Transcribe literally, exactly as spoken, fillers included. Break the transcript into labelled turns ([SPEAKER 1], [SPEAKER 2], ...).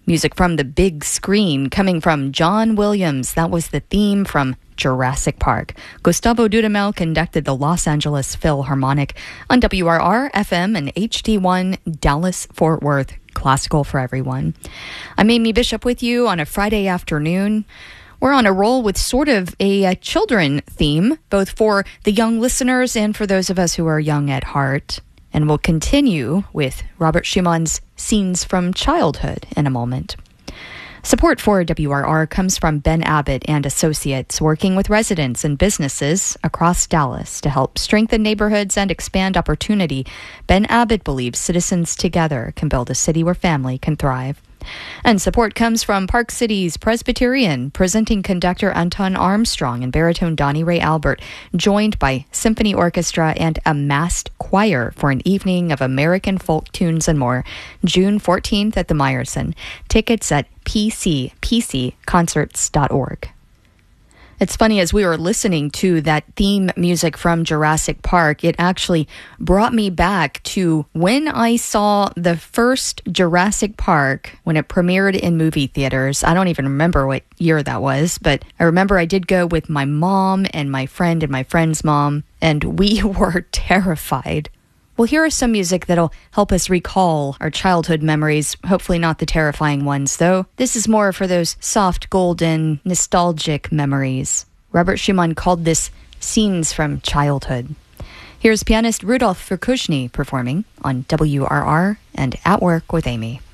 [SPEAKER 1] Music from the big screen coming from John Williams. That was the theme from Jurassic Park. Gustavo Dudamel conducted the Los Angeles Philharmonic on W R R F M and H D one Dallas-Fort Worth. Classical for everyone. I'm Amy Bishop with you on a Friday afternoon. We're on a roll with sort of a, a children theme, both for the young listeners and for those of us who are young at heart. And we'll continue with Robert Schumann's Scenes from Childhood in a moment. Support for W R R comes from Ben Abbott and Associates, working with residents and businesses across Dallas to help strengthen neighborhoods and expand opportunity. Ben Abbott believes citizens together can build a city where family can thrive. And support comes from Park City's Presbyterian, presenting conductor Anton Armstrong and baritone Donnie Ray Albert, joined by symphony orchestra and a massed choir for an evening of American folk tunes and more, June fourteenth at the Meyerson. Tickets at p c p c concerts dot org. It's funny, as we were listening to that theme music from Jurassic Park, it actually brought me back to when I saw the first Jurassic Park when it premiered in movie theaters. I don't even remember what year that was, but I remember I did go with my mom and my friend and my friend's mom, and we were terrified. Well, here is some music that'll help us recall our childhood memories, hopefully not the terrifying ones, though. This is more for those soft, golden, nostalgic memories. Robert Schumann called this Scenes from Childhood. Here's pianist Rudolf Verkushny performing on W R R and At Work with Amy.